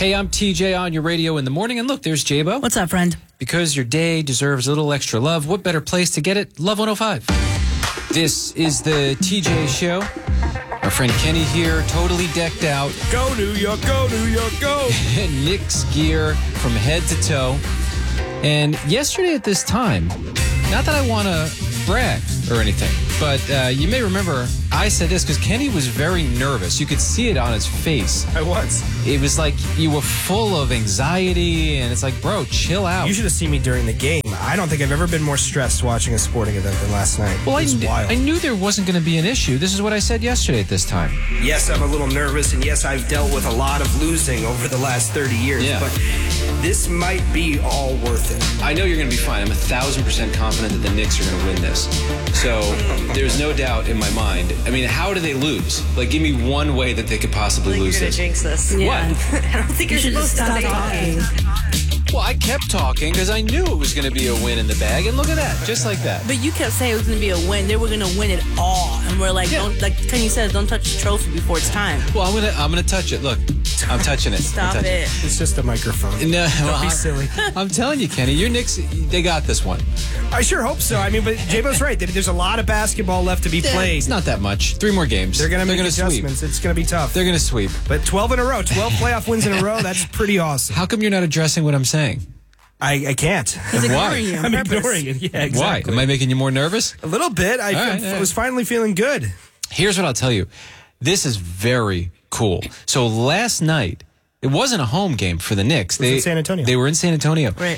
Hey, I'm TJ on your radio in the morning. And look, there's J-Bo. What's up, friend? Because your day deserves a little extra love, what better place to get it? Love 105. This is the TJ Show. Our friend Kenny here, totally decked out. Go New York, go New York, go. Knicks gear from head to toe. And yesterday at this time, not that I want to brag or anything, but you may remember I said this because Kenny was very nervous. You could see it on his face. I was. It was like you were full of anxiety, and it's like, bro, chill out. You should have seen me during the game. I don't think I've ever been more stressed watching a sporting event than last night. Well, it was wild. I knew there wasn't going to be an issue. This is what I said yesterday at this time. Yes, I'm a little nervous, and yes, I've dealt with a lot of losing over the last 30 years, Yeah. but this might be all worth it. I know you're going to be fine. I'm 1,000% confident that the Knicks are going to win this. So there's no doubt in my mind. I mean, how do they lose? Like, give me one way that they could possibly lose You're this. gonna jinx this. Yeah. What? I don't think You you're should just supposed to stop say talking. Well, I kept talking because I knew it was going to be a win in the bag. And look at that. Just like that. But you kept saying it was going to be a win. They were going to win it all. And we're like, Yeah. don't, like Kenny says, don't touch the trophy before it's time. Well, I'm gonna touch it. Look, I'm touching it. Stop I'm touching it. It's just a microphone. No, Don't be silly. I'm telling you, Kenny, your Knicks, they got this one. I sure hope so. I mean, but J-Bo's right. There's a lot of basketball left to be played. It's not that much. 3 more games. They're going to make sweep. adjustments. It's going to be tough. They're going to sweep. But 12 in a row, 12 playoff wins in a row, that's pretty awesome. How come you're not addressing what I'm saying? I can't. He's Why? ignoring you on I'm purpose. ignoring it. Yeah, exactly. Why? Am I making you more nervous? A little bit. I All right, yeah. was finally feeling good. Here's what I'll tell you. This is very cool. So last night, it wasn't a home game for the Knicks. It was in San Antonio. They were in San Antonio. Right.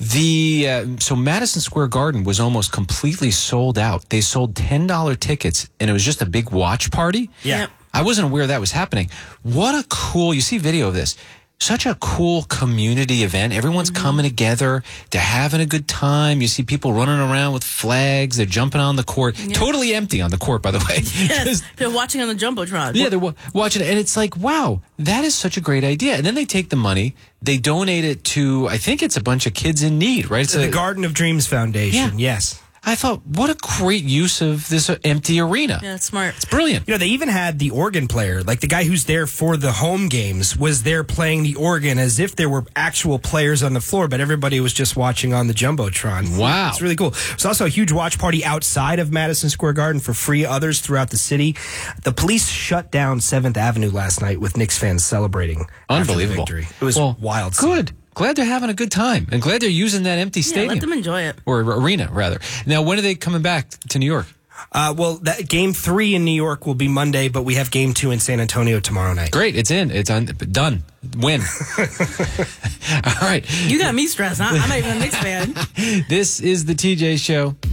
So Madison Square Garden was almost completely sold out. They sold $10 tickets, and it was just a big watch party. Yeah. Yep. I wasn't aware that was happening. What a cool, you see video of this. Such a cool community event. Everyone's coming together. They're having a good time. You see people running around with flags. They're jumping on the court. Yeah. Totally empty on the court, by the way. Yes, they're watching on the Jumbotron. Yeah, they're watching it. And it's like, wow, that is such a great idea. And then they take the money. They donate it to, I think it's a bunch of kids in need, right? It's The Garden of Dreams Foundation. Yeah. Yes. I thought, what a great use of this empty arena. Yeah, it's smart. It's brilliant. You know, they even had the organ player, like the guy who's there for the home games, was there playing the organ as if there were actual players on the floor, but everybody was just watching on the Jumbotron. Wow. It's really cool. There's also a huge watch party outside of Madison Square Garden for free others throughout the city. The police shut down 7th Avenue last night with Knicks fans celebrating after the Unbelievable. victory. It was wild. Good. Glad they're having a good time. And glad they're using that empty Yeah, stadium. let them enjoy it. Or arena, rather. Now, when are they coming back to New York? Well, that game 3 in New York will be Monday, but we have game 2 in San Antonio tomorrow night. Great. It's in. It's done. Win. All right. You got me stressed. I'm not even a Knicks fan. This is the TJ Show.